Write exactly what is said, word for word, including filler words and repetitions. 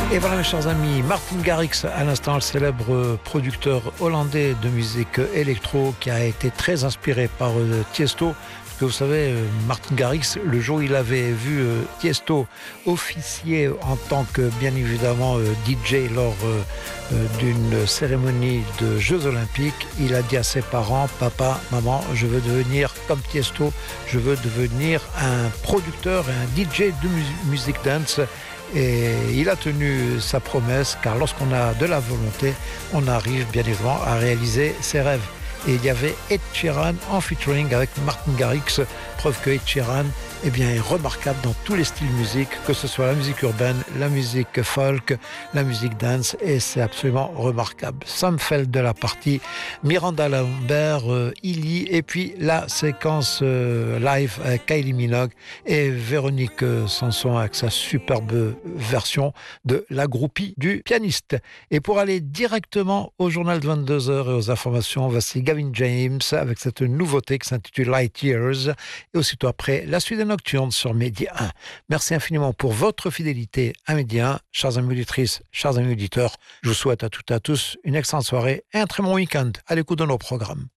Et voilà mes chers amis, Martin Garrix à l'instant, le célèbre producteur hollandais de musique électro qui a été très inspiré par euh, Tiesto. Parce que vous savez, euh, Martin Garrix, le jour où il avait vu euh, Tiesto officier en tant que bien évidemment euh, D J lors euh, euh, d'une cérémonie de Jeux Olympiques, il a dit à ses parents, papa, maman, je veux devenir comme Tiesto, je veux devenir un producteur et un D J de mu- musique dance. Et il a tenu sa promesse, car lorsqu'on a de la volonté, on arrive bien évidemment à réaliser ses rêves. Et il y avait Ed Sheeran en featuring avec Martin Garrix, preuve que Ed Sheeran eh bien, est remarquable dans tous les styles musique, que ce soit la musique urbaine, la musique folk, la musique dance, et c'est absolument remarquable. Sam Feld de la partie, Miranda Lambert, euh, Illy, et puis la séquence euh, live avec Kylie Minogue et Véronique Sanson avec sa superbe version de La groupie du pianiste. Et pour aller directement au journal de vingt-deux heures et aux informations, voici Gavin James avec cette nouveauté qui s'intitule Light Years, et aussitôt après la suite des Nocturnes sur Média un. Merci infiniment pour votre fidélité à Média un. Chers amis auditrices, chers amis auditeurs, je vous souhaite à toutes et à tous une excellente soirée et un très bon week-end à l'écoute de nos programmes.